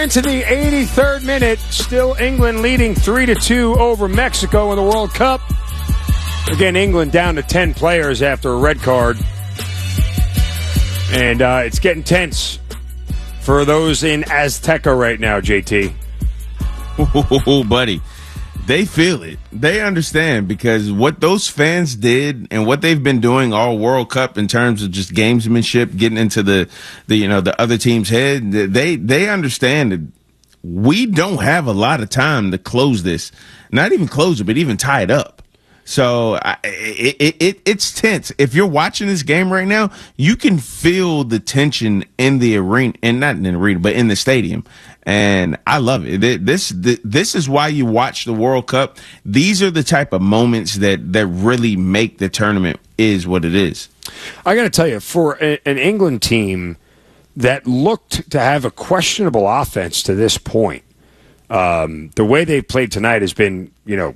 into the 83rd minute. Still England leading 3-2 over Mexico in the World Cup. Again, England down to 10 players after a red card. And it's getting tense for those in Azteca right now, JT. Oh, buddy. They feel it. They understand because what those fans did and what they've been doing all World Cup in terms of just gamesmanship, getting into the other team's head, they understand that we don't have a lot of time to close this. Not even close it, but even tie it up. So it's tense. If you're watching this game right now, you can feel the tension in the arena, and not in the arena, but in the stadium. And I love it. This is why you watch the World Cup. These are the type of moments that really make the tournament is what it is. I got to tell you, for an England team that looked to have a questionable offense to this point, the way they played tonight has been,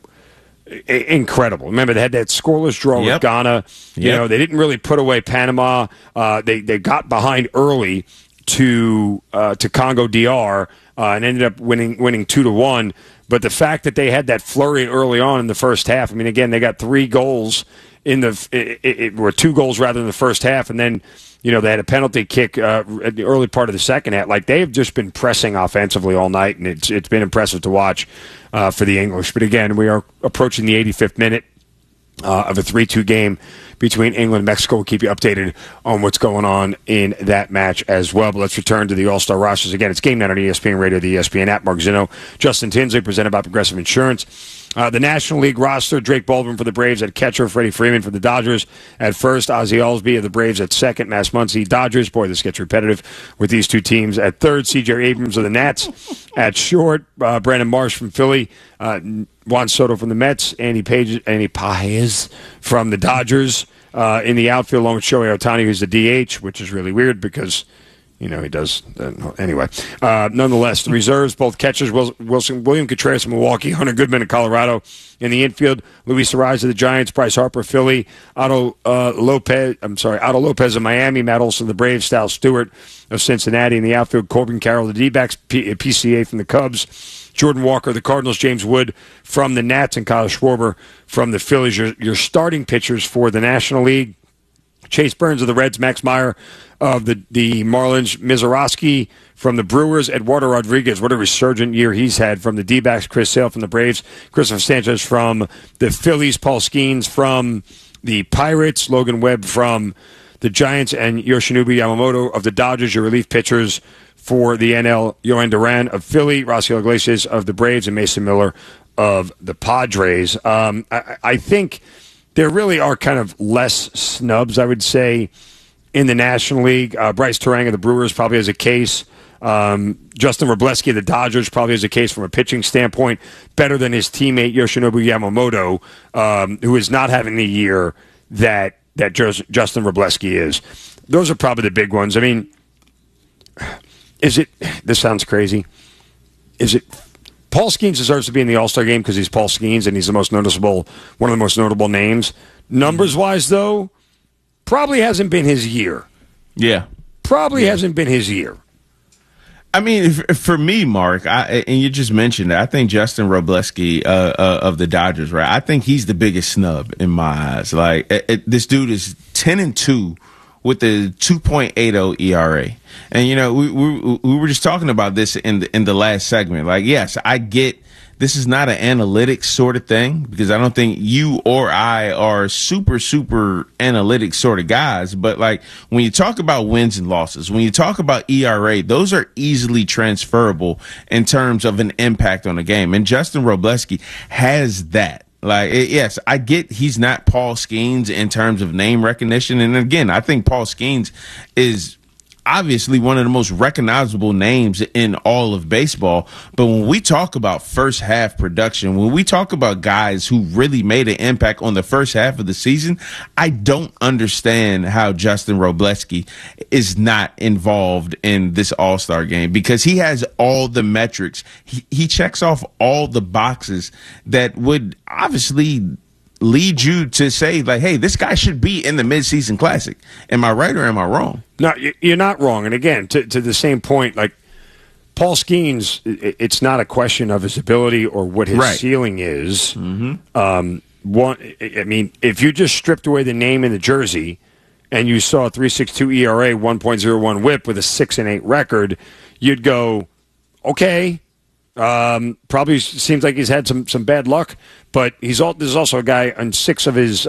incredible. Remember, they had that scoreless draw with Ghana. They didn't really put away Panama. They got behind early to Congo DR and ended up winning 2-1. But the fact that they had that flurry early on in the first half, I mean, again, they got 3 goals or 2 goals rather in the first half, and then they had a penalty kick at the early part of the second half. Like, they have just been pressing offensively all night, and it's been impressive to watch for the English. But again, we are approaching the 85th minute of a 3-2 game between England and Mexico. We'll keep you updated on what's going on in that match as well. But let's return to the All-Star rosters. Again, it's Game Night on ESPN Radio, the ESPN app. Mark Zinno, Justin Tinsley, presented by Progressive Insurance. The National League roster, Drake Baldwin for the Braves at catcher, Freddie Freeman for the Dodgers at first, Ozzie Alsby of the Braves at second, Mass Muncy, Dodgers. Boy, this gets repetitive with these two teams at third, C.J. Abrams of the Nats at short, Brandon Marsh from Philly, Juan Soto from the Mets, Andy Paez from the Dodgers in the outfield, along with Shohei Ohtani, who's the DH, which is really weird because he does. Anyway, nonetheless, the reserves, both catchers, William Contreras of Milwaukee, Hunter Goodman of Colorado. In the infield, Luis Arraez of the Giants, Bryce Harper of Philly, Otto Lopez of Miami, Matt Olson of the Braves, Sal Stewart of Cincinnati. In the outfield, Corbin Carroll of the D-backs, PCA from the Cubs, Jordan Walker of the Cardinals, James Wood from the Nats, and Kyle Schwarber from the Phillies. Your starting pitchers for the National League: Chase Burns of the Reds, Max Meyer of the Marlins, Mizorowski from the Brewers, Eduardo Rodriguez, what a resurgent year he's had from the D-backs, Chris Sale from the Braves, Christopher Sanchez from the Phillies, Paul Skeens from the Pirates, Logan Webb from the Giants, and Yoshinobu Yamamoto of the Dodgers, your relief pitchers for the NL, Yohan Duran of Philly, Raisel Iglesias of the Braves, and Mason Miller of the Padres. I think there really are kind of less snubs, I would say, in the National League. Bryce Terang of the Brewers probably has a case. Justin Wrobleski of the Dodgers probably has a case from a pitching standpoint, better than his teammate Yoshinobu Yamamoto, who is not having the year that Justin Wrobleski is. Those are probably the big ones. I mean, this sounds crazy. Paul Skeens deserves to be in the All-Star game because he's Paul Skeens and he's one of the most notable names. Numbers-wise, though, probably hasn't been his year. Yeah. Hasn't been his year. I mean, for me, Mark, and you just mentioned it, I think Justin Wrobleski of the Dodgers, right? I think he's the biggest snub in my eyes. Like, this dude is 10-2 with a 2.80 ERA. And, we were just talking about this in the last segment. Like, yes, I get this is not an analytics sort of thing because I don't think you or I are super, super analytics sort of guys. But, like, when you talk about wins and losses, when you talk about ERA, those are easily transferable in terms of an impact on the game. And Justin Wrobleski has that. Like, yes, I get he's not Paul Skeens in terms of name recognition. And again, I think Paul Skeens is obviously one of the most recognizable names in all of baseball. But when we talk about first half production, when we talk about guys who really made an impact on the first half of the season, I don't understand how Justin Wrobleski is not involved in this All-Star game because he has all the metrics. He checks off all the boxes that would obviously lead you to say, like, hey, this guy should be in the midseason classic. Am I right or am I wrong? No, you're not wrong. And again, to the same point, like, Paul Skeens, it's not a question of his ability or what his ceiling is. If you just stripped away the name and the jersey and you saw a 3.62 ERA, 1.01 whip with a 6-8 record, you'd go, okay, probably seems like he's had some bad luck, but there's also a guy on six of his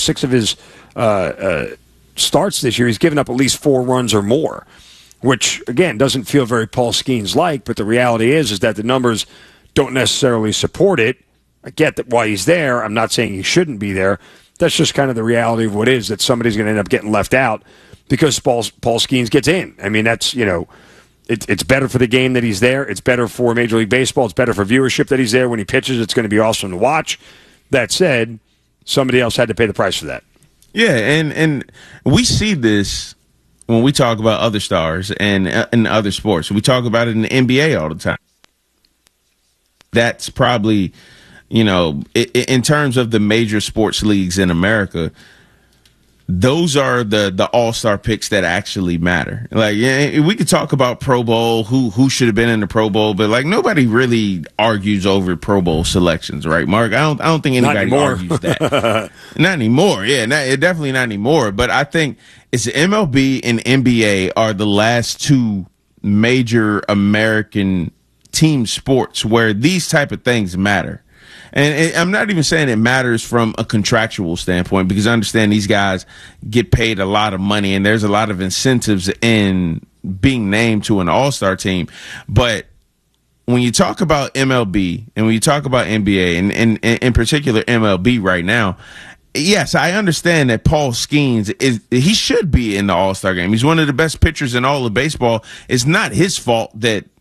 starts this year. He's given up at least 4 runs or more, which, again, doesn't feel very Paul Skeens-like, but the reality is that the numbers don't necessarily support it. I get that why he's there. I'm not saying he shouldn't be there. That's just kind of the reality of what is, that somebody's going to end up getting left out because Paul Skeens gets in. I mean, that's, it's better for the game that he's there. It's better for Major League Baseball. It's better for viewership that he's there. When he pitches, it's going to be awesome to watch. That said, somebody else had to pay the price for that. Yeah, and we see this when we talk about other stars and in other sports. We talk about it in the NBA all the time. That's probably, in terms of the major sports leagues in America, those are the all-star picks that actually matter. Like, we could talk about Pro Bowl, who should have been in the Pro Bowl, but like nobody really argues over Pro Bowl selections, right, Mark? I don't think anybody argues that. Not anymore. Yeah, definitely not anymore. But I think it's MLB and NBA are the last two major American team sports where these type of things matter. And I'm not even saying it matters from a contractual standpoint, because I understand these guys get paid a lot of money and there's a lot of incentives in being named to an all-star team. But when you talk about MLB and when you talk about NBA and in particular MLB right now, yes, I understand that Paul Skeens he should be in the All-Star game. He's one of the best pitchers in all of baseball. It's not his fault that